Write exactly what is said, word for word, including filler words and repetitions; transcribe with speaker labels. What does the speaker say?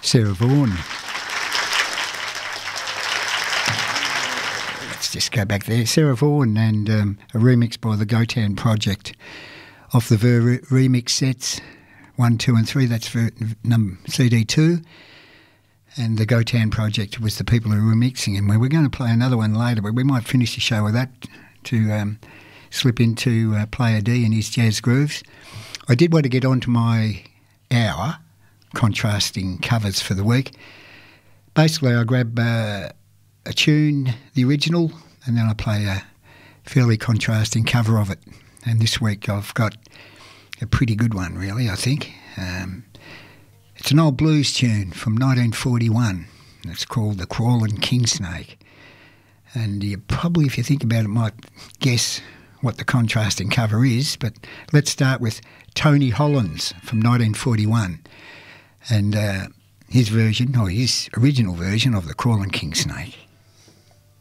Speaker 1: Sarah Vaughan. Let's just go back there. Sarah Vaughan and um, a remix by the Gotan Project off the Ver re- remix sets one, two and three. That's for number C D two. And the Gotan Project was the people who were mixing, and we were going to play another one later, but we might finish the show with that to um, slip into uh, Player D and his jazz grooves. I did want to get on to my hour, contrasting covers for the week. Basically, I grab uh, a tune, the original, and then I play a fairly contrasting cover of it. And this week I've got a pretty good one, really, I think. Um, it's an old blues tune from nineteen forty-one. It's called The Crawling Kingsnake. And you probably, if you think about it, might guess what the contrasting cover is. But let's start with Tony Hollins from nineteen forty-one. And uh, his version, or his original version of The Crawling Kingsnake.